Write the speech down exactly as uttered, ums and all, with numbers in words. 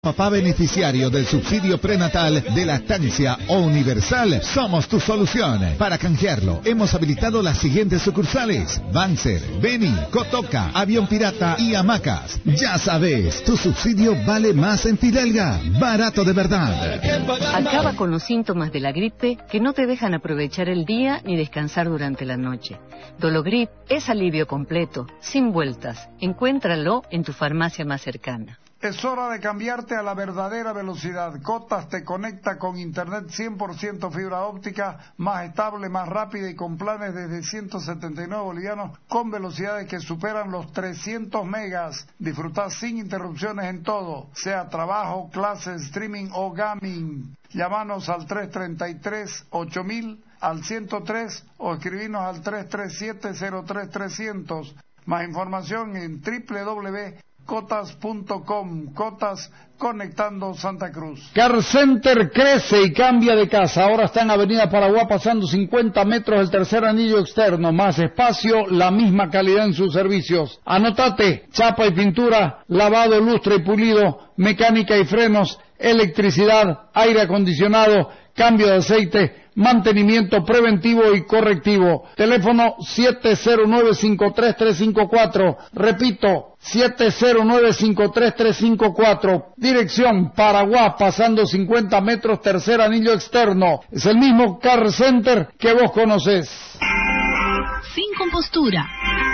Papá beneficiario del subsidio prenatal de lactancia o universal, somos tu solución. Para canjearlo, hemos habilitado las siguientes sucursales: Banzer, Beni, Cotoca, Avión Pirata y Hamacas. Ya sabes, tu subsidio vale más en Fidelga. Barato de verdad. Acaba con los síntomas de la gripe que no te dejan aprovechar el día ni descansar durante la noche. Dologrip es alivio completo, sin vueltas. Encuéntralo en tu farmacia más cercana. Es hora de cambiarte a la verdadera velocidad. Cotas te conecta con internet cien por ciento fibra óptica, más estable, más rápida y con planes desde ciento setenta y nueve bolivianos con velocidades que superan los trescientos megas. Disfrutar sin interrupciones en todo, sea trabajo, clases, streaming o gaming. Llámanos al tres tres tres, ocho mil, al ciento tres o escribinos al tres tres siete, cero tres trescientos. Más información en doble u doble u doble u punto cotas punto com. Cotas, conectando Santa Cruz. Car Center crece y cambia de casa. Ahora está en Avenida Paraguay, pasando cincuenta metros el tercer anillo externo. Más espacio, la misma calidad en sus servicios. Anotate: chapa y pintura, lavado, lustre y pulido, mecánica y frenos, electricidad, aire acondicionado, cambio de aceite, mantenimiento preventivo y correctivo. Teléfono siete cero nueve, cinco tres tres cinco cuatro. Repito, siete cero nueve, cinco tres tres cinco cuatro. Dirección Paraguay, pasando cincuenta metros, tercer anillo externo. Es el mismo Car Center que vos conocés. Sin compostura.